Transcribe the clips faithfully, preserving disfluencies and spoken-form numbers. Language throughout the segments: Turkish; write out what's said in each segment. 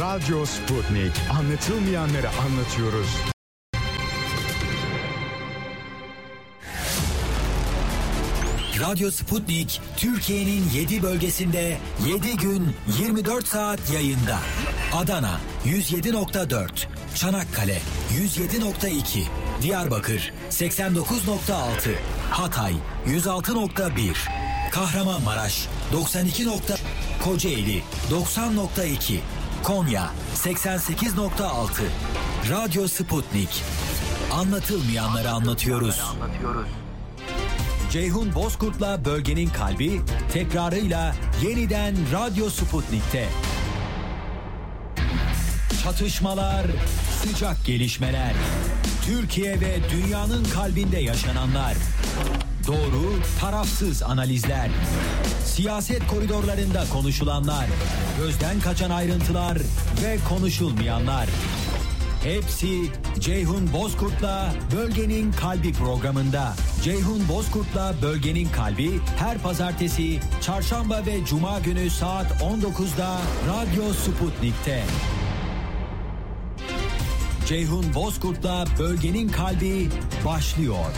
Radyo Sputnik. Anlatılmayanları anlatıyoruz. Radyo Sputnik, Türkiye'nin yedi bölgesinde yedi gün yirmi dört saat yayında. Adana yüz yedi nokta dört, Çanakkale yüz yedi nokta iki, Diyarbakır seksen dokuz nokta altı, Hatay yüz altı nokta bir, Kahramanmaraş doksan iki nokta, Kocaeli doksan nokta iki, Konya seksen sekiz nokta altı. Radyo Sputnik. Anlatılmayanları anlatıyoruz. Ceyhun Bozkurt'la Bölgenin Kalbi tekrarıyla yeniden Radyo Sputnik'te. Çatışmalar, sıcak gelişmeler, Türkiye ve dünyanın kalbinde yaşananlar, doğru, tarafsız analizler, siyaset koridorlarında konuşulanlar, gözden kaçan ayrıntılar ve konuşulmayanlar. Hepsi Ceyhun Bozkurt'la Bölgenin Kalbi programında. Ceyhun Bozkurt'la Bölgenin Kalbi her pazartesi, çarşamba ve cuma günü saat on dokuzda Radyo Sputnik'te. Ceyhun Bozkurt'la Bölgenin Kalbi başlıyor.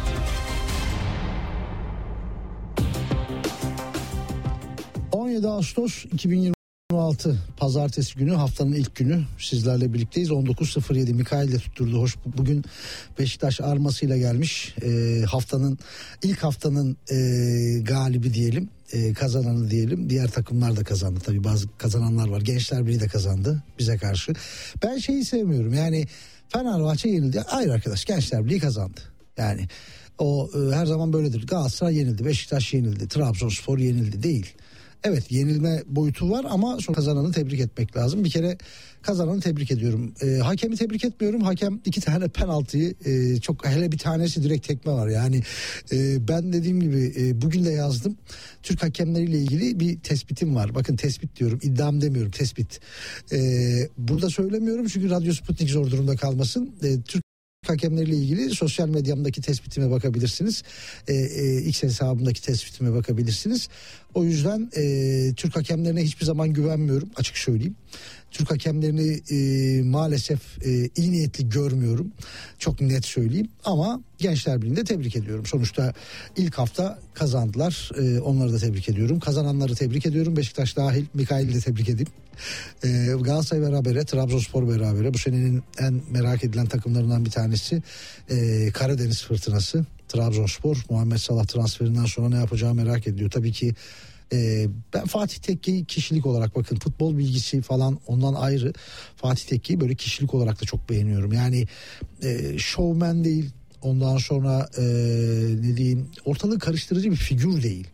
on yedi Ağustos iki bin yirmi altı Pazartesi günü, haftanın ilk günü sizlerle birlikteyiz. on dokuz sıfır yedi Mikail de tutturdu. Hoş, bugün Beşiktaş armasıyla gelmiş. E, haftanın ilk haftanın e, galibi diyelim, e, kazananı diyelim. Diğer takımlar da kazandı tabii, bazı kazananlar var. Gençler Birliği de kazandı bize karşı. Ben şeyi sevmiyorum, yani Fenerbahçe yenildi. Hayır arkadaş, Gençler Birliği kazandı. Yani o e, her zaman böyledir. Galatasaray yenildi, Beşiktaş yenildi, Trabzonspor yenildi değil. Evet, yenilme boyutu var ama son kazananı tebrik etmek lazım. Bir kere kazananı tebrik ediyorum. E, hakemi tebrik etmiyorum. Hakem iki tane penaltıyı, e, çok hele bir tanesi direkt tekme var. Yani e, ben dediğim gibi e, bugün de yazdım. Türk hakemleriyle ilgili bir tespitim var. Bakın, tespit diyorum, iddiam demiyorum, tespit. E, burada söylemiyorum çünkü Radyo Sputnik zor durumda kalmasın. E, Türk hakemleriyle ilgili sosyal medyamdaki tespitime bakabilirsiniz. E, e, X hesabımdaki tespitime bakabilirsiniz. O yüzden e, Türk hakemlerine hiçbir zaman güvenmiyorum, açık söyleyeyim. Türk hakemlerini e, maalesef e, iyi niyetli görmüyorum. Çok net söyleyeyim. Ama Gençler Birliği'nde tebrik ediyorum. Sonuçta ilk hafta kazandılar. E, onları da tebrik ediyorum. Kazananları tebrik ediyorum. Beşiktaş dahil. Mikail'i de tebrik edeyim. E, Galatasaray berabere, Trabzonspor berabere. Bu senenin en merak edilen takımlarından bir tanesi. E, Karadeniz Fırtınası. Trabzonspor Muhammed Salah transferinden sonra ne yapacağı merak ediliyor. Tabii ki Ee, ben Fatih Tekke'yi kişilik olarak, bakın futbol bilgisi falan ondan ayrı, Fatih Tekke'yi böyle kişilik olarak da çok beğeniyorum. Yani e, şovmen değil, ondan sonra e, ne diyeyim, ortalığı karıştırıcı bir figür değil.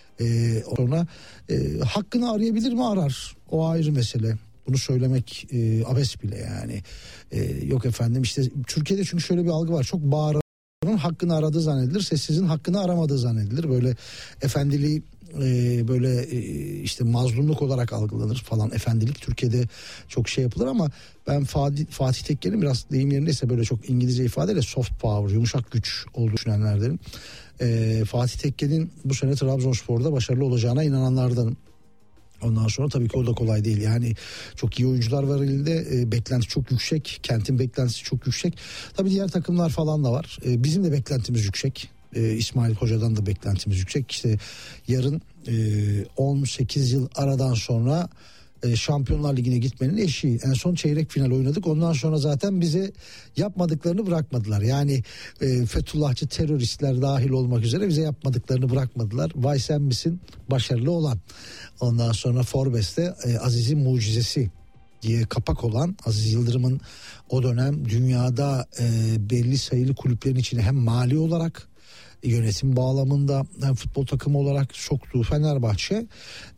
E, sonra e, hakkını arayabilir mi? Arar. O ayrı mesele. Bunu söylemek e, abes bile yani. E, yok efendim işte Türkiye'de çünkü şöyle bir algı var. Çok bağıran hakkını aradığı zannedilir, sessizin hakkını aramadığı zannedilir. Böyle efendiliği Ee, böyle e, işte mazlumluk olarak algılanır falan. Efendilik Türkiye'de çok şey yapılır ama ben Fatih, Fatih Tekke'nin biraz deyim yerindeyse böyle çok İngilizce ifadeyle soft power, yumuşak güç olduğunu düşünenlerdenim. Ee, Fatih Tekke'nin bu sene Trabzonspor'da başarılı olacağına inananlardanım. Ondan sonra tabii ki o da kolay değil. Yani çok iyi oyuncular var elinde. E, beklenti çok yüksek. Kentin beklentisi çok yüksek. Tabii diğer takımlar falan da var. E, bizim de beklentimiz yüksek. E, İsmail Hoca'dan da beklentimiz yüksek. İşte yarın e, on sekiz yıl aradan sonra e, Şampiyonlar Ligi'ne gitmenin eşiği. En son çeyrek final oynadık. Ondan sonra zaten bize yapmadıklarını bırakmadılar. Yani e, Fethullahçı teröristler dahil olmak üzere bize yapmadıklarını bırakmadılar. Vay sen misin başarılı olan. Ondan sonra Forbes'te e, Aziz'in mucizesi diye kapak olan Aziz Yıldırım'ın o dönem dünyada e, belli sayılı kulüplerin içine hem mali olarak, yönetim bağlamında, hem futbol takımı olarak soktuğu Fenerbahçe,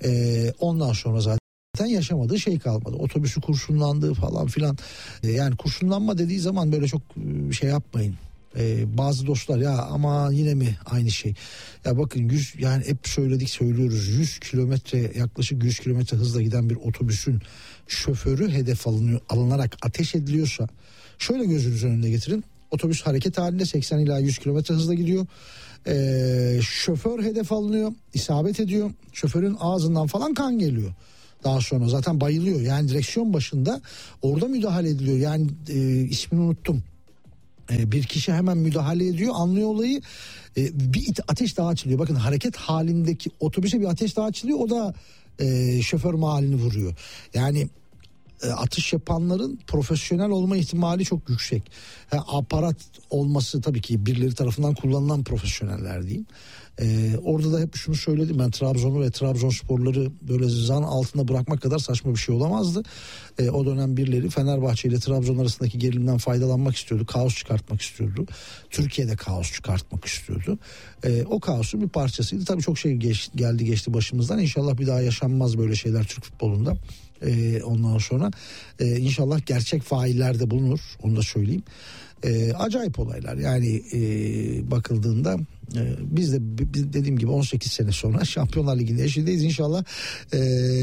e, ondan sonra zaten yaşamadığı şey kalmadı. Otobüsü kurşunlandığı falan filan. E, yani kurşunlanma dediği zaman böyle çok şey yapmayın. Ee, bazı dostlar ya ama yine mi aynı şey? Ya bakın yüz, yani hep söyledik söylüyoruz, yüz kilometre, yaklaşık yüz kilometre hızla giden bir otobüsün şoförü hedef alınıyor, alınarak ateş ediliyorsa şöyle gözünüzün önünde getirin. Otobüs hareket halinde seksen ila yüz kilometre hızla gidiyor. Ee, şoför hedef alınıyor, isabet ediyor. Şoförün ağzından falan kan geliyor. Daha sonra zaten bayılıyor. Yani direksiyon başında orada müdahale ediliyor. Yani e, ismini unuttum. E, bir kişi hemen müdahale ediyor, anlıyor olayı. E, bir ateş daha açılıyor. Bakın hareket halindeki otobüse bir ateş daha açılıyor. O da e, şoför mahallini vuruyor. Yani e, atış yapanların profesyonel olma ihtimali çok yüksek. Ha, aparat olması tabii ki birileri tarafından kullanılan profesyoneller diyeyim. Ee, orada da hep şunu söyledim, ben Trabzon'u ve Trabzonsporları böyle zan altında bırakmak kadar saçma bir şey olamazdı. Ee, o dönem birileri Fenerbahçe ile Trabzon arasındaki gerilimden faydalanmak istiyordu, kaos çıkartmak istiyordu. Türkiye'de kaos çıkartmak istiyordu. Ee, o kaosun bir parçasıydı. Tabii çok şey geç, geldi geçti başımızdan. İnşallah bir daha yaşanmaz böyle şeyler Türk futbolunda. Ee, ondan sonra e, inşallah gerçek failler de bulunur, onu da söyleyeyim. E, acayip olaylar yani e, bakıldığında e, biz de biz dediğim gibi on sekiz sene sonra Şampiyonlar Ligi'nde eşindeyiz. İnşallah e,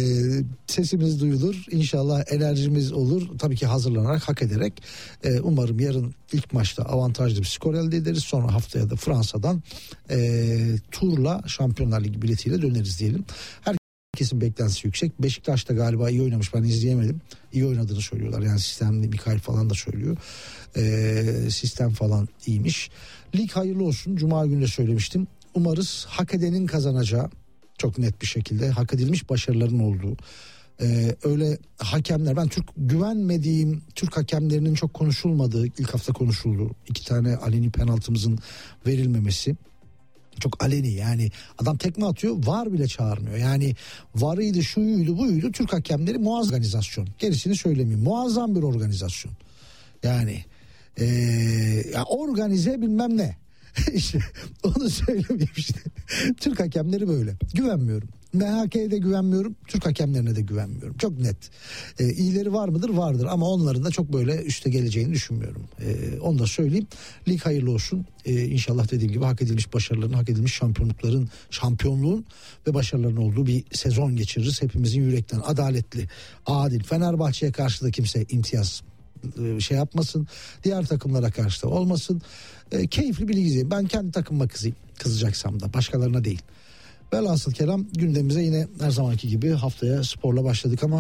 sesimiz duyulur, İnşallah enerjimiz olur, tabii ki hazırlanarak, hak ederek. E, umarım yarın ilk maçta avantajlı bir skor elde ederiz, sonra haftaya da Fransa'dan e, turla Şampiyonlar Ligi biletiyle döneriz diyelim. Her Herkesin beklentisi yüksek. Beşiktaş da galiba iyi oynamış. Ben izleyemedim. İyi oynadığını söylüyorlar. Yani sistemli, Mikail falan da söylüyor. Ee, sistem falan iyiymiş. Lig hayırlı olsun. Cuma günü de söylemiştim. Umarız hak edenin kazanacağı, çok net bir şekilde hak edilmiş başarıların olduğu. Ee, öyle hakemler, ben Türk güvenmediğim Türk hakemlerinin çok konuşulmadığı, ilk hafta konuşuldu. İki tane aleni penaltımızın verilmemesi. Çok aleni, yani adam tekme atıyor, var bile çağırmıyor. Yani varıydı, şuyuydu, buydu. Türk hakemleri muazzam organizasyon. Gerisini söylemeyeyim. Muazzam bir organizasyon. Yani ee, ya organize bilmem ne. İşte onu söylemeyeyim işte. Türk hakemleri böyle. Güvenmiyorum. M H K'ye de güvenmiyorum. Türk hakemlerine de güvenmiyorum. Çok net. Ee, iyileri var mıdır? Vardır. Ama onların da çok böyle üste geleceğini düşünmüyorum. Ee, onu da söyleyeyim. Lig hayırlı olsun. Ee, İnşallah dediğim gibi hak edilmiş başarıların, hak edilmiş şampiyonlukların, şampiyonluğun ve başarıların olduğu bir sezon geçiririz. Hepimizin yürekten adaletli, adil. Fenerbahçe'ye karşı da kimse imtiyaz şey yapmasın. Diğer takımlara karşı da olmasın. E, keyifli bir lig izleyin. Ben kendi takımıma kızayım. Kızacaksam da. Başkalarına değil. Velhasıl kelam, gündemimize yine her zamanki gibi haftaya sporla başladık ama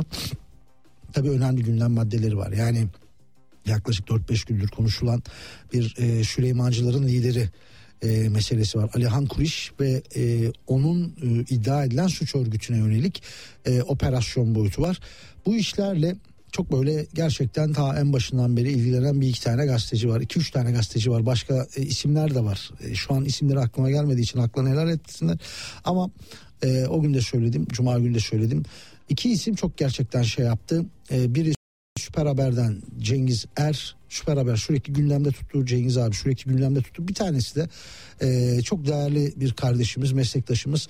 tabii önemli gündem maddeleri var. Yani yaklaşık dört beş gündür konuşulan bir e, Süleymancıların lideri e, meselesi var. Alihan Kuriş ve e, onun e, iddia edilen suç örgütüne yönelik e, operasyon boyutu var. Bu işlerle çok böyle gerçekten ta en başından beri ilgilenen bir iki tane gazeteci var. iki üç tane gazeteci var. Başka e, isimler de var. E, şu an isimleri aklıma gelmediği için aklına helal etsinler. Ama e, o gün de söyledim. Cuma günü de söyledim. İki isim çok gerçekten şey yaptı. E, biri Süper Haber'den Cengiz Er. Süper Haber sürekli gündemde tuttuğu Cengiz abi sürekli gündemde tuttu. Bir tanesi de e, çok değerli bir kardeşimiz, meslektaşımız.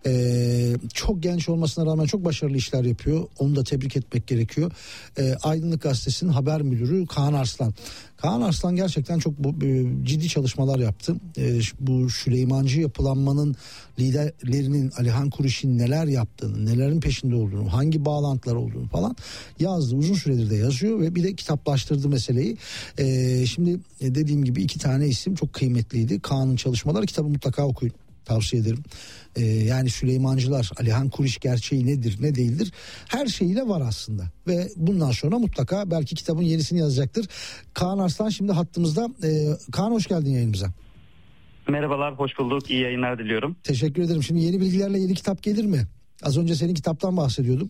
Ee, çok genç olmasına rağmen çok başarılı işler yapıyor. Onu da tebrik etmek gerekiyor. Ee, Aydınlık Gazetesi'nin haber müdürü Kaan Arslan. Kaan Arslan gerçekten çok bu, e, ciddi çalışmalar yaptı. E, bu Süleymancı yapılanmanın liderlerinin, Alihan Kuriş'in neler yaptığını, nelerin peşinde olduğunu, hangi bağlantılar olduğunu falan yazdı. Uzun süredir de yazıyor ve bir de kitaplaştırdı meseleyi. E, şimdi dediğim gibi iki tane isim çok kıymetliydi. Kaan'ın çalışmaları, kitabı mutlaka okuyun. Tavsiye ederim. Ee, yani Süleymancılar, Alihan Kuriş gerçeği nedir, ne değildir? Her şeyiyle var aslında. Ve bundan sonra mutlaka belki kitabın yenisini yazacaktır. Kaan Arslan şimdi hattımızda. Ee, Kaan, hoş geldin yayınımıza. Merhabalar, hoş bulduk. İyi yayınlar diliyorum. Teşekkür ederim. Şimdi yeni bilgilerle yeni kitap gelir mi? Az önce senin kitaptan bahsediyordum.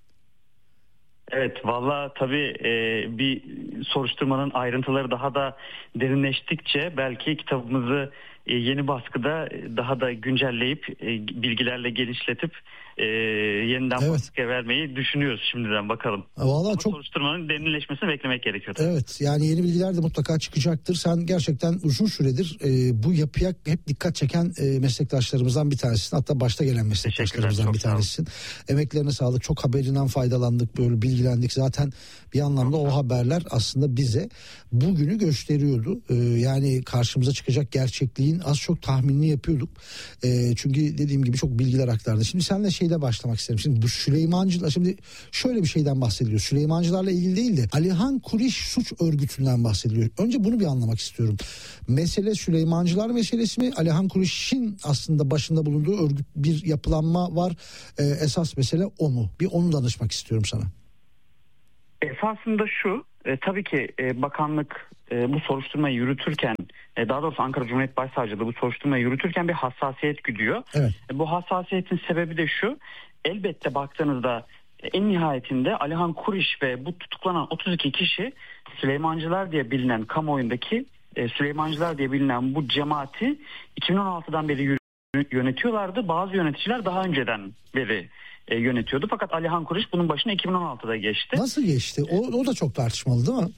Evet, valla tabii e, bir soruşturmanın ayrıntıları daha da derinleştikçe belki kitabımızı e, yeni baskıda daha da güncelleyip e, bilgilerle genişletip e, yeniden evet. baskıya vermeyi düşünüyoruz şimdiden, bakalım. Vallahi çok... Soruşturmanın derinleşmesini beklemek gerekiyor. Tabii. Evet, yani yeni bilgiler de mutlaka çıkacaktır. Sen gerçekten uzun süredir e, bu yapıya hep dikkat çeken e, meslektaşlarımızdan bir tanesisin. Hatta başta gelen meslektaşlarımızdan bir tanesisin. Emeklerine sağlık. Çok haberinden faydalandık, böyle bilgilendik. Zaten bir anlamda o haberler aslında bize bugünü gösteriyordu. E, yani karşımıza çıkacak gerçekliğin az çok tahminini yapıyorduk. E, çünkü dediğim gibi çok bilgiler aktardı. Şimdi seninle şey şeyle başlamak isterim. Şimdi bu Süleymancılar, şimdi şöyle bir şeyden bahsediliyor. Süleymancılarla ilgili değil de Alihan Kuriş suç örgütünden bahsediliyor. Önce bunu bir anlamak istiyorum. Mesele Süleymancılar meselesi mi? Alihan Kuriş'in aslında başında bulunduğu örgüt, bir yapılanma var. Ee, esas mesele o mu? Bir onu danışmak istiyorum sana. Esasında şu, e, tabii ki e, bakanlık e, bu soruşturmayı yürütürken, e, daha doğrusu Ankara Cumhuriyet Başsavcılığı bu soruşturmayı yürütürken bir hassasiyet güdüyor. Evet. E, bu hassasiyetin sebebi de şu, elbette baktığınızda e, en nihayetinde Alihan Kuriş ve bu tutuklanan otuz iki kişi Süleymancılar diye bilinen kamuoyundaki e, Süleymancılar diye bilinen bu cemaati iki bin on altıdan beri yönetiyorlardı. Bazı yöneticiler daha önceden beri E, yönetiyordu. Fakat Alihan Kuriş bunun başına iki bin on altıda geçti. Nasıl geçti? O, o da çok tartışmalı değil mi?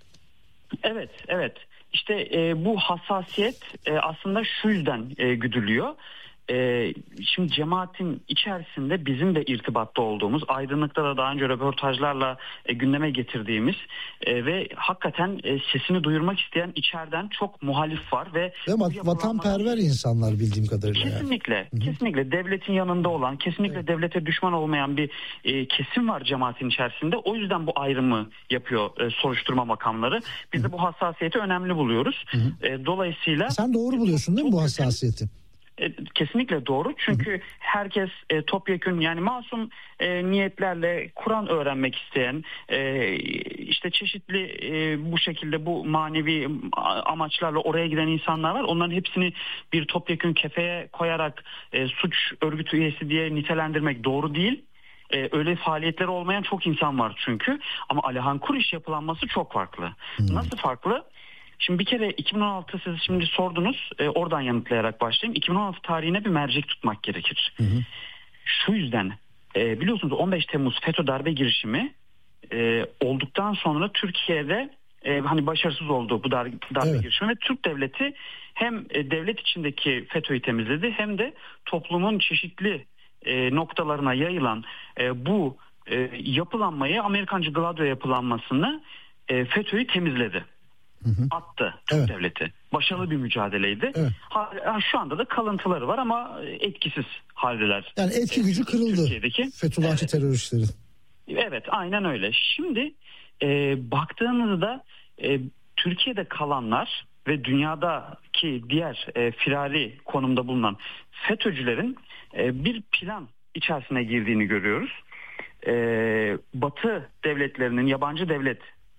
Evet, evet. İşte e, bu hassasiyet e, aslında şu yüzden e, güdülüyor. E, şimdi cemaatin içerisinde bizim de irtibatta olduğumuz, Aydınlık'ta da daha önce röportajlarla e, gündeme getirdiğimiz e, ve hakikaten e, sesini duyurmak isteyen içeriden çok muhalif var ve, ve vat- vatanperver insanlar bildiğim kadarıyla. Kesinlikle, yani. kesinlikle devletin yanında olan, kesinlikle evet. devlete düşman olmayan bir e, kesim var cemaatin içerisinde. O yüzden bu ayrımı yapıyor e, soruşturma makamları. Biz Hı-hı. de bu hassasiyeti önemli buluyoruz. E, dolayısıyla sen doğru buluyorsun değil mi bu hassasiyeti? Kesinlikle doğru, çünkü herkes e, topyekün, yani masum e, niyetlerle Kur'an öğrenmek isteyen, e, işte çeşitli e, bu şekilde bu manevi amaçlarla oraya giden insanlar var. Onların hepsini bir topyekün kefeye koyarak e, suç örgütü üyesi diye nitelendirmek doğru değil. Ee, öyle faaliyetleri olmayan çok insan var çünkü, ama Alihan Kuriş yapılanması çok farklı. Hmm. Nasıl farklı? Şimdi bir kere iki bin on altı, siz şimdi sordunuz, e, oradan yanıtlayarak başlayayım. iki bin on altı tarihine bir mercek tutmak gerekir. Hı hı. Şu yüzden e, biliyorsunuz on beş Temmuz FETÖ darbe girişimi e, olduktan sonra Türkiye'de e, hani başarısız oldu bu darbe, darbe evet. girişimi ve Türk devleti hem e, devlet içindeki FETÖ'yü temizledi, hem de toplumun çeşitli e, noktalarına yayılan e, bu e, yapılanmayı, Amerikancı Gladio yapılanmasını, e, FETÖ'yü temizledi. Hı hı. Attı Türk evet. devleti. Başarılı bir mücadeleydi. Evet. Ha, şu anda da kalıntıları var ama etkisiz haldeler. Yani etki e, gücü kırıldı Türkiye'deki Fethullahçı evet. teröristlerin. Evet, aynen öyle. Şimdi e, baktığınızda e, Türkiye'de kalanlar ve dünyadaki diğer e, firari konumda bulunan FETÖ'cülerin e, bir plan içerisine girdiğini görüyoruz. E, Batı devletlerinin, yabancı devlet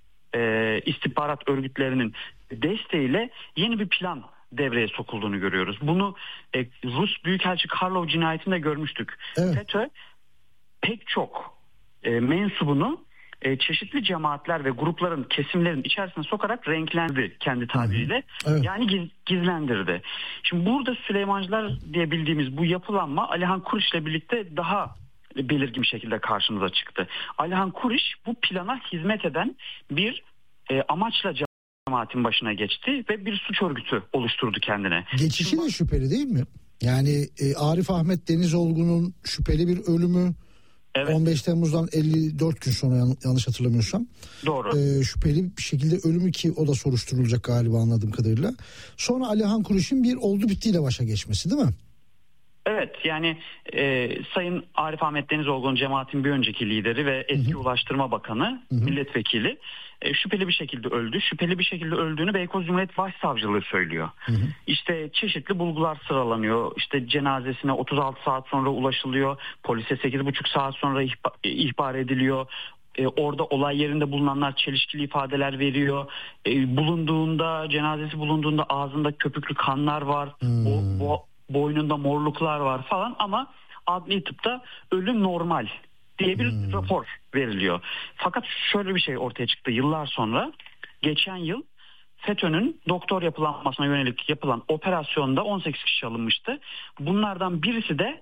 E, istihbarat örgütlerinin desteğiyle yeni bir plan devreye sokulduğunu görüyoruz. Bunu e, Rus Büyükelçi Karlov cinayetinde görmüştük. Evet. FETÖ pek çok e, mensubunu e, çeşitli cemaatler ve grupların, kesimlerin içerisine sokarak renklendi kendi tabiriyle. Evet. Yani giz, gizlendirdi. Şimdi burada Süleymancılar diye bildiğimiz bu yapılanma Alihan Kuriş'le birlikte daha belirgin bir şekilde karşımıza çıktı. Alihan Kuriş bu plana hizmet eden bir e, amaçla cemaatin başına geçti ve bir suç örgütü oluşturdu kendine. Geçişi Şimdi, de şüpheli değil mi? Yani e, Arif Ahmet Denizolgu'nun şüpheli bir ölümü, evet. on beş Temmuz'dan elli dört gün sonra yan, yanlış hatırlamıyorsam. Doğru. E, şüpheli bir şekilde ölümü, ki o da soruşturulacak galiba anladığım kadarıyla. Sonra Alihan Kuriş'in bir oldu bittiyle başa geçmesi değil mi? Evet, yani e, Sayın Arif Ahmet Denizolgu'nun cemaatin bir önceki lideri ve eski hı hı. Ulaştırma Bakanı, hı hı. milletvekili e, şüpheli bir şekilde öldü. Şüpheli bir şekilde öldüğünü Beykoz Cumhuriyet Başsavcılığı söylüyor. Hı hı. İşte çeşitli bulgular sıralanıyor. İşte cenazesine otuz altı saat sonra ulaşılıyor. Polise sekiz buçuk saat sonra ihbar, ihbar ediliyor. Ee, orada olay yerinde bulunanlar çelişkili ifadeler veriyor. Ee, bulunduğunda, cenazesi bulunduğunda ağzında köpüklü kanlar var. Hmm. O, bu boynunda morluklar var falan, ama adli tıpta ölüm normal diye bir hmm. rapor veriliyor. Fakat şöyle bir şey ortaya çıktı yıllar sonra. Geçen yıl FETÖ'nün doktor yapılanmasına yönelik yapılan operasyonda on sekiz kişi alınmıştı. Bunlardan birisi de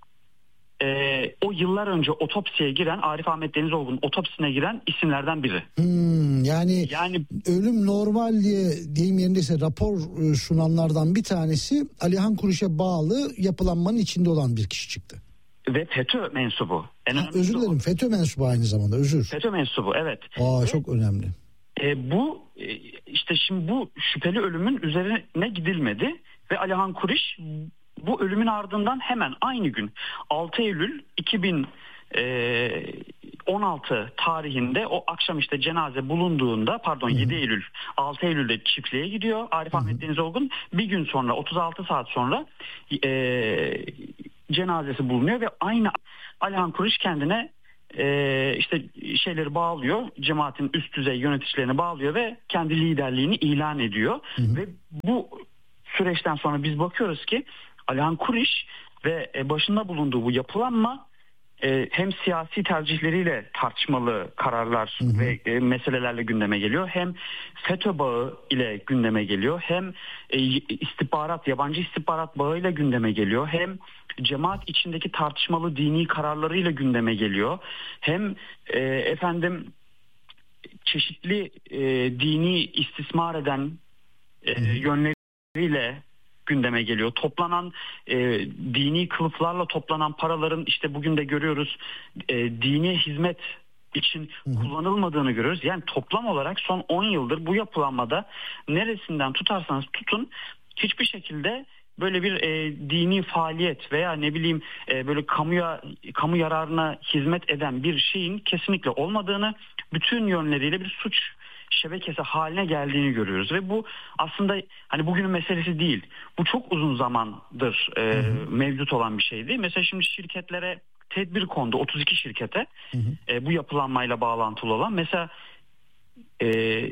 e, o yıllar önce otopsiye giren, Arif Ahmet Denizolgu'nun otopsisine giren isimlerden biri. Hmm, yani, yani ölüm normal diye deyim yerindeyse rapor sunanlardan bir tanesi Alihan Kuriş'e bağlı yapılanmanın içinde olan bir kişi çıktı. Ve FETÖ mensubu. En ha, özür dilerim, FETÖ mensubu aynı zamanda, özür. FETÖ mensubu, evet. Aa, Ve, çok önemli. E, bu işte şimdi bu şüpheli ölümün üzerine gidilmedi ve Alihan Kuriş bu ölümün ardından hemen aynı gün altı Eylül iki bin on altı tarihinde o akşam işte cenaze bulunduğunda, pardon yedi Eylül altı Eylül'de çiftliğe gidiyor Arif Ahmet Deniz Olgun. Bir gün sonra, otuz altı saat sonra e, cenazesi bulunuyor ve aynı Alihan Kuriş kendine e, işte şeyleri bağlıyor, cemaatin üst düzey yöneticilerini bağlıyor ve kendi liderliğini ilan ediyor. Hı hı. Ve bu süreçten sonra biz bakıyoruz ki Alihan Kuriş ve başında bulunduğu bu yapılanma hem siyasi tercihleriyle tartışmalı kararlar hı hı. ve meselelerle gündeme geliyor. Hem FETÖ bağı ile gündeme geliyor. Hem istihbarat, yabancı istihbarat bağıyla gündeme geliyor. Hem cemaat içindeki tartışmalı dini kararlarıyla gündeme geliyor. Hem e, efendim çeşitli e, dini istismar eden e, yönleriyle gündeme geliyor. Toplanan e, dini kılıflarla toplanan paraların işte bugün de görüyoruz e, dini hizmet için Hı-hı. kullanılmadığını görüyoruz. Yani toplam olarak son on yıldır bu yapılanmada neresinden tutarsanız tutun hiçbir şekilde böyle bir e, dini faaliyet veya ne bileyim e, böyle kamuya kamu yararına hizmet eden bir şeyin kesinlikle olmadığını, bütün yönleriyle bir suç şebekesi haline geldiğini görüyoruz ve bu aslında hani bugünün meselesi değil. Bu çok uzun zamandır e, mevcut olan bir şeydi. Mesela şimdi şirketlere tedbir kondu, otuz iki şirkete hı hı. E, bu yapılanmayla bağlantılı olan. Mesela e,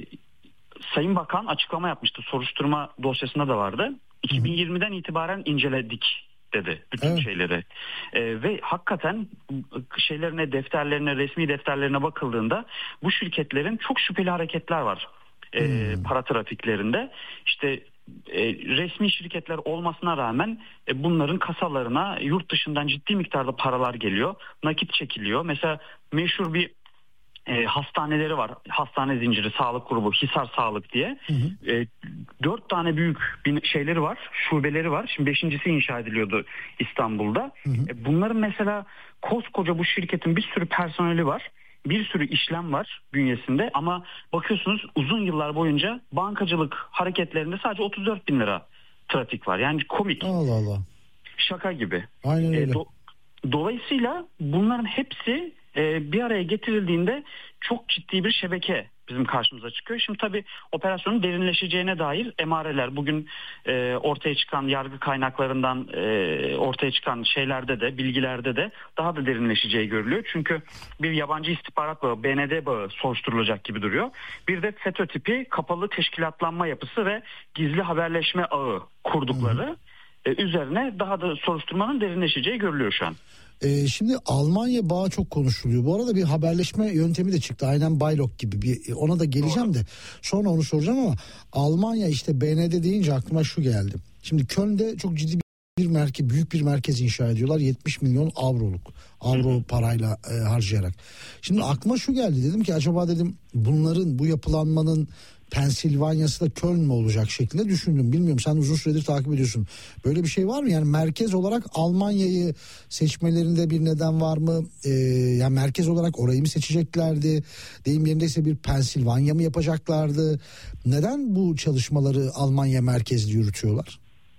Sayın Bakan açıklama yapmıştı, soruşturma dosyasında da vardı. iki bin yirmiden itibaren inceledik dedi bütün evet. şeyleri. Ee, ve hakikaten şeylerine, defterlerine, resmi defterlerine bakıldığında bu şirketlerin çok şüpheli hareketler var. Ee, hmm. Para trafiklerinde. İşte e, resmi şirketler olmasına rağmen e, bunların kasalarına yurt dışından ciddi miktarda paralar geliyor. Nakit çekiliyor. Mesela meşhur bir E, hastaneleri var. Hastane zinciri, sağlık grubu, Hisar Sağlık diye. Hı hı. E, dört tane büyük bir şeyleri var, şubeleri var. Şimdi beşincisi inşa ediliyordu İstanbul'da. Hı hı. E, bunların mesela koskoca bu şirketin bir sürü personeli var. Bir sürü işlem var bünyesinde ama bakıyorsunuz uzun yıllar boyunca bankacılık hareketlerinde sadece otuz dört bin lira trafik var. Yani komik. Allah Allah. Şaka gibi. Aynen öyle. E, do- dolayısıyla bunların hepsi e, bir araya getirildiğinde çok ciddi bir şebeke bizim karşımıza çıkıyor. Şimdi tabii operasyonun derinleşeceğine dair emareler bugün e, ortaya çıkan yargı kaynaklarından e, ortaya çıkan şeylerde de, bilgilerde de daha da derinleşeceği görülüyor. Çünkü bir yabancı istihbarat bağı, B N D bağı soruşturulacak gibi duruyor. Bir de FETÖ tipi kapalı teşkilatlanma yapısı ve gizli haberleşme ağı kurdukları e, üzerine daha da soruşturmanın derinleşeceği görülüyor şu an. Ee, şimdi Almanya bağı çok konuşuluyor. Bu arada bir haberleşme yöntemi de çıktı. Aynen Baylok gibi. Bir, ona da geleceğim Doğru. de sonra onu soracağım ama Almanya işte B N D deyince aklıma şu geldi. Şimdi Köln'de çok ciddi bir merkez, büyük bir merkez inşa ediyorlar. yetmiş milyon avroluk. Avro parayla e, harcayarak. Şimdi aklıma şu geldi. Dedim ki acaba dedim bunların, bu yapılanmanın Pensilvanya'sı da Köln mü olacak şeklinde düşündüm. Bilmiyorum, sen uzun süredir takip ediyorsun. Böyle bir şey var mı? Yani merkez olarak Almanya'yı seçmelerinde bir neden var mı? Ee, yani merkez olarak orayı mı seçeceklerdi? Deyim yerindeyse bir Pensilvanya mı yapacaklardı? Neden bu çalışmaları Almanya merkezli yürütüyorlar?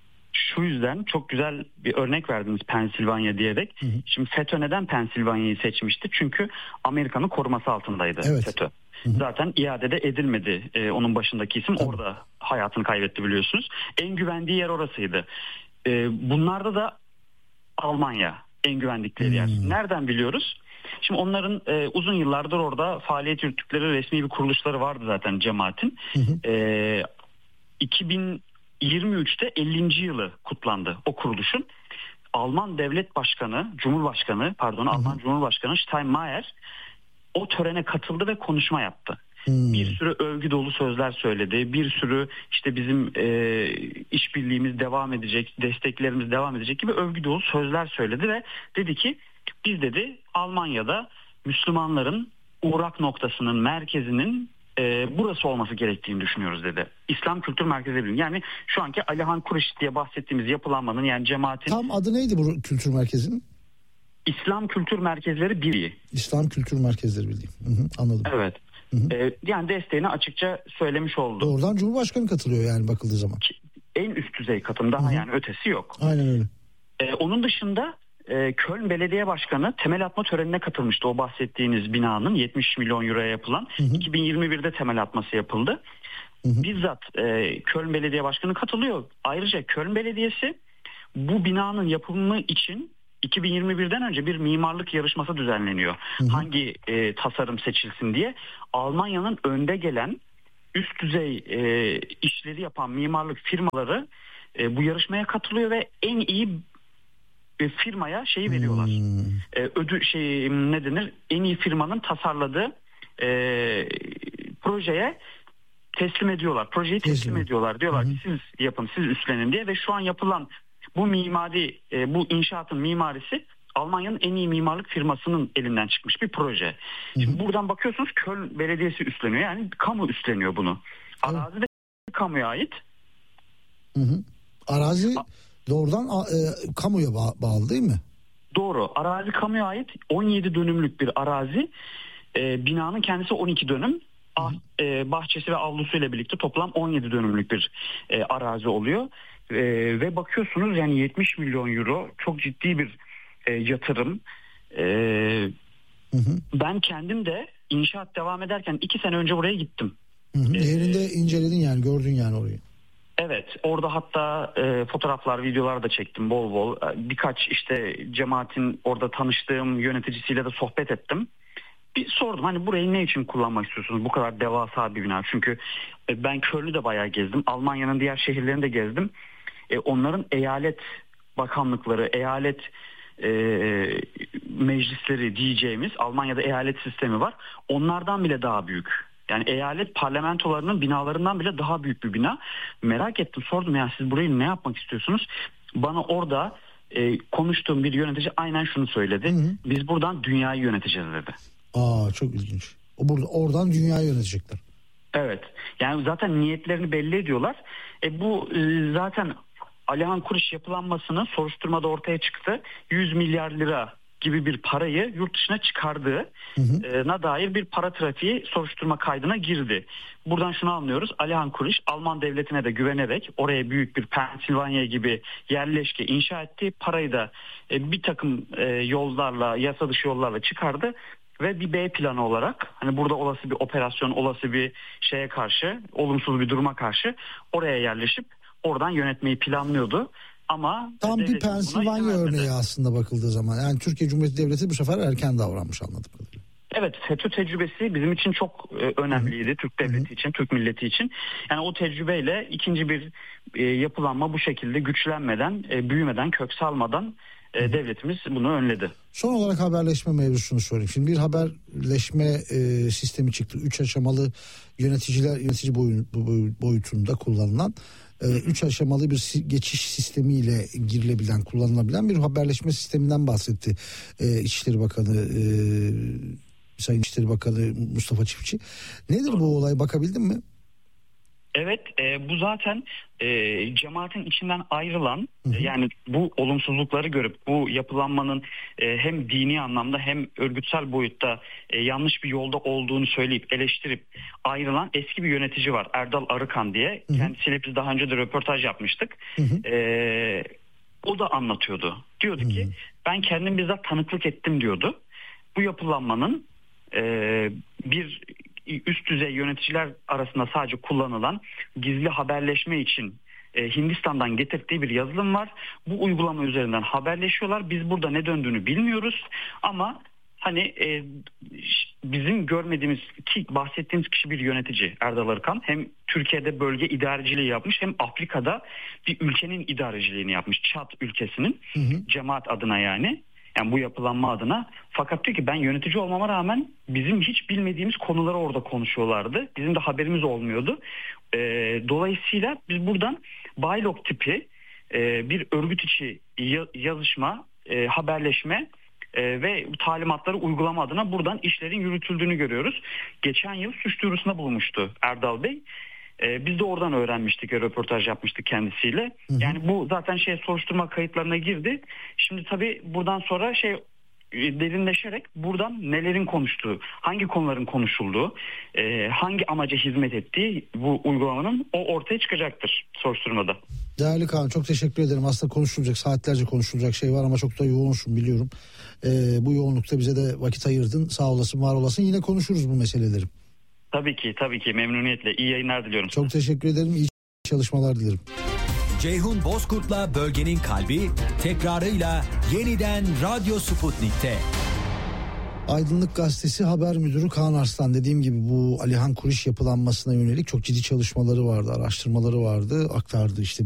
Şu yüzden çok güzel bir örnek verdiniz Pensilvanya diyerek. Hı hı. Şimdi FETÖ neden Pensilvanya'yı seçmişti? Çünkü Amerika'nın koruması altındaydı evet. FETÖ. Hı hı. Zaten iadede edilmedi. Ee, onun başındaki isim Tabii. orada hayatını kaybetti biliyorsunuz. En güvendiği yer orasıydı. Ee, bunlarda da Almanya en güvendikleri hmm. yer. Nereden biliyoruz? Şimdi onların e, uzun yıllardır orada faaliyet yürüttükleri resmi bir kuruluşları vardı zaten cemaatin. Hı hı. E, iki bin yirmi üçte ellinci yılı kutlandı o kuruluşun. Alman Devlet Başkanı, Cumhurbaşkanı, pardon, hı hı. Alman Cumhurbaşkanı Steinmeier o törene katıldı ve konuşma yaptı. Hmm. Bir sürü övgü dolu sözler söyledi. Bir sürü işte bizim e, işbirliğimiz devam edecek, desteklerimiz devam edecek gibi övgü dolu sözler söyledi ve dedi ki biz dedi Almanya'da Müslümanların uğrak noktasının, merkezinin e, burası olması gerektiğini düşünüyoruz dedi. İslam Kültür Merkezi Birliği. Yani şu anki Alihan Kuriş diye bahsettiğimiz yapılanmanın, yani cemaatin... Tam adı neydi bu kültür merkezinin? İslam Kültür Merkezleri Birliği. İslam Kültür Merkezleri Birliği. Hı hı, anladım. Evet. Hı hı. Ee, yani desteğini açıkça söylemiş oldu. Doğrudan Cumhurbaşkanı katılıyor yani bakıldığı zaman. En üst düzey katım, daha hı hı. yani ötesi yok. Aynen öyle. Ee, onun dışında e, Köln Belediye Başkanı temel atma törenine katılmıştı. O bahsettiğiniz binanın yetmiş milyon euroya yapılan hı hı. iki bin yirmi birde temel atması yapıldı. Hı hı. Bizzat e, Köln Belediye Başkanı katılıyor. Ayrıca Köln Belediyesi bu binanın yapımı için iki bin yirmi birden önce bir mimarlık yarışması düzenleniyor. Hı hı. Hangi e, tasarım seçilsin diye. Almanya'nın önde gelen üst düzey e, işleri yapan mimarlık firmaları e, bu yarışmaya katılıyor ve en iyi e, firmaya şeyi veriyorlar. Hmm. E, ödül şey ne denir? En iyi firmanın tasarladığı e, projeye teslim ediyorlar. Projeyi teslim, teslim ediyorlar. Diyorlar ki siz yapın, siz üstlenin diye ve şu an yapılan bu mimari, e, bu inşaatın mimarisi Almanya'nın en iyi mimarlık firmasının elinden çıkmış bir proje. Şimdi hı hı. buradan bakıyorsunuz Köln Belediyesi üstleniyor. Yani kamu üstleniyor bunu. Arazi de kamuya ait. Hı hı. Arazi doğrudan e, kamuya ba- bağlı değil mi? Doğru. Arazi kamuya ait on yedi dönümlük bir arazi. E, binanın kendisi on iki dönüm. Ah, e, bahçesi ve avlusuyla birlikte toplam on yedi dönümlük bir e, arazi oluyor. E, ve bakıyorsunuz yani yetmiş milyon euro çok ciddi bir e, yatırım. E, hı hı. Ben kendim de inşaat devam ederken iki sene önce buraya gittim. Hı hı. Yerinde ee, inceledin yani, gördün yani orayı. Evet, orada hatta e, fotoğraflar, videolar da çektim bol bol. Birkaç işte cemaatin orada tanıştığım yöneticisiyle de sohbet ettim. Bir sordum hani burayı ne için kullanmak istiyorsunuz? Bu kadar devasa bir bina. Çünkü e, ben Köln'ü de bayağı gezdim. Almanya'nın diğer şehirlerini de gezdim. E, onların eyalet bakanlıkları, eyalet e, meclisleri diyeceğimiz, Almanya'da eyalet sistemi var. Onlardan bile daha büyük. Yani eyalet parlamentolarının binalarından bile daha büyük bir bina. Merak ettim, sordum ya siz burayı ne yapmak istiyorsunuz? Bana orada e, konuştuğum bir yönetici aynen şunu söyledi. Hı hı. Biz buradan dünyayı yöneteceğiz dedi. Aa, çok ilginç. O burada, oradan dünyayı yönetecekler. Evet. Yani zaten niyetlerini belli ediyorlar. E bu e, zaten Alihan Kuriş yapılanmasının soruşturmada ortaya çıktı. yüz milyar lira gibi bir parayı yurt dışına çıkardığı hı hı. na dair bir para trafiği soruşturma kaydına girdi. Buradan şunu anlıyoruz. Alihan Kuriş Alman devletine de güvenerek oraya büyük bir Pensilvanya gibi yerleşke inşa etti. Parayı da bir takım yollarla, yasa dışı yollarla çıkardı. Ve bir B planı olarak hani burada olası bir operasyon, olası bir şeye karşı, olumsuz bir duruma karşı oraya yerleşip oradan yönetmeyi planlıyordu. Ama tam bir Pensilvanya örneği aslında bakıldığı zaman. Yani Türkiye Cumhuriyeti Devleti bu sefer erken davranmış anladığım kadarıyla. Evet, FETÖ tecrübesi bizim için çok e, önemliydi. Hı-hı. Türk devleti Hı-hı. için, Türk milleti için. Yani o tecrübeyle ikinci bir e, yapılanma bu şekilde güçlenmeden, e, büyümeden, kök salmadan e, devletimiz bunu önledi. Son olarak haberleşme mevzusunu sorayım. Şimdi bir haberleşme e, sistemi çıktı. Üç aşamalı yöneticiler yönetici boyu, boyutunda kullanılan e, üç aşamalı bir geçiş sistemiyle girilebilen, kullanılabilen bir haberleşme sisteminden bahsetti e, İçişleri Bakanı e, Sayın İçişleri Bakanı Mustafa Çiftçi. Nedir bu olay, bakabildin mi? Evet, e, bu zaten e, cemaatin içinden ayrılan, hı hı. yani bu olumsuzlukları görüp bu yapılanmanın e, hem dini anlamda hem örgütsel boyutta e, yanlış bir yolda olduğunu söyleyip eleştirip ayrılan eski bir yönetici var, Erdal Arıkan diye. Hı hı. Kendisiyle biz daha önce de röportaj yapmıştık. Hı hı. E, o da anlatıyordu. Diyordu hı hı. ki ben kendim bizzat tanıklık ettim diyordu. Bu yapılanmanın e, bir üst düzey yöneticiler arasında sadece kullanılan gizli haberleşme için e, Hindistan'dan getirdiği bir yazılım var. Bu uygulama üzerinden haberleşiyorlar. Biz burada ne döndüğünü bilmiyoruz ama hani e, bizim görmediğimiz ki bahsettiğimiz kişi bir yönetici Erdal Arıkan. Hem Türkiye'de bölge idareciliği yapmış hem Afrika'da bir ülkenin idareciliğini yapmış. Çad ülkesinin hı hı. cemaat adına yani. Yani bu yapılanma adına. Fakat diyor ki ben yönetici olmama rağmen bizim hiç bilmediğimiz konuları orada konuşuyorlardı. Bizim de haberimiz olmuyordu. E, dolayısıyla biz buradan Baylok tipi e, bir örgüt içi yazışma, e, haberleşme e, ve talimatları uygulama adına buradan işlerin yürütüldüğünü görüyoruz. Geçen yıl suç duyurusunda bulunmuştu Erdal Bey. Ee, biz de oradan öğrenmiştik, röportaj yapmıştık kendisiyle. Hı hı. Yani bu zaten şey soruşturma kayıtlarına girdi. Şimdi tabii buradan sonra şey derinleşerek buradan nelerin konuştuğu, hangi konuların konuşulduğu, e, hangi amaca hizmet ettiği bu uygulamanın o ortaya çıkacaktır soruşturmada. Değerli Kaan, çok teşekkür ederim. Aslında konuşulacak, saatlerce konuşulacak şey var ama çok da yoğunsun biliyorum. Ee, bu yoğunlukta bize de vakit ayırdın. Sağ olasın, var olasın. Yine konuşuruz bu meseleleri. Tabii ki, tabii ki memnuniyetle. İyi yayınlar diliyorum. Çok teşekkür ederim. İyi çalışmalar dilerim. Ceyhun Bozkurt'la Bölgenin Kalbi tekrarıyla yeniden Radyo Sputnik'te. Aydınlık Gazetesi haber müdürü Kaan Arslan, dediğim gibi bu Alihan Kuriş yapılanmasına yönelik çok ciddi çalışmaları vardı, araştırmaları vardı, aktardı işte